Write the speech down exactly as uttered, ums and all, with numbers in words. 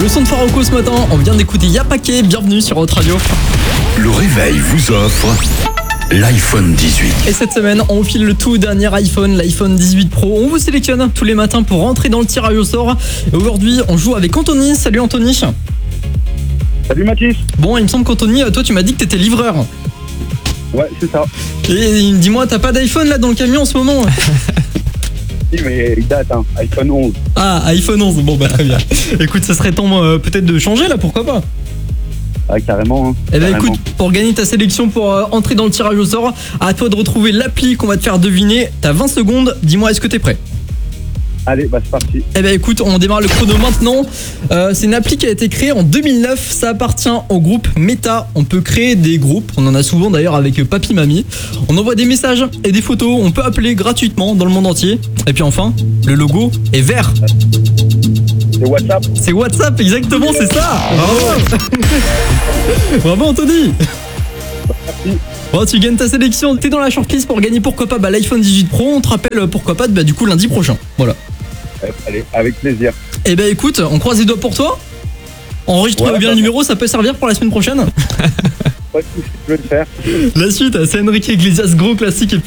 son de Faroco ce matin, on vient d'écouter Yapake, bienvenue sur Haute Radio. Le réveil vous offre l'iPhone dix-huit. Et cette semaine, on file le tout dernier iPhone, l'iPhone dix-huit Pro. On vous sélectionne tous les matins pour rentrer dans le tirage au sort. Et aujourd'hui, on joue avec Anthony. Salut Anthony. Salut Mathis. Bon, il me semble qu'Anthony, toi tu m'as dit que t'étais livreur. Ouais, c'est ça. Et dis-moi, t'as pas d'iPhone là dans le camion en ce moment? Si, mais il date, hein. iPhone onze. Ah, iPhone onze, bon bah très bien. Écoute, ça serait temps euh, peut-être de changer là, pourquoi pas? Ah, carrément. Hein. Eh ben Carrément. écoute, pour gagner ta sélection pour euh, entrer dans le tirage au sort, à toi de retrouver l'appli qu'on va te faire deviner. T'as vingt secondes, dis-moi, est-ce que t'es prêt? Allez, bah c'est parti. Eh ben écoute, on démarre le chrono maintenant. Euh, c'est une appli qui a été créée en deux mille neuf. Ça appartient au groupe Meta. On peut créer des groupes. On en a souvent d'ailleurs avec Papy Mamie. On envoie des messages et des photos. On peut appeler gratuitement dans le monde entier. Et puis enfin, le logo est vert. C'est WhatsApp. C'est WhatsApp, exactement, c'est ça. Bravo. Bravo Anthony. Merci. Bon, tu gagnes ta sélection. T'es dans la shortlist pour gagner pourquoi pas bah, l'iPhone dix-huit Pro. On te rappelle pourquoi pas bah, du coup lundi prochain. Voilà. Allez, avec plaisir. Eh ben écoute, on croise les doigts pour toi. Enregistre Ouais, bien bah, le numéro, ça peut servir pour la semaine prochaine. Pas de soucis, je vais le faire. La suite, c'est Enrique Iglesias, gros classique. Et puis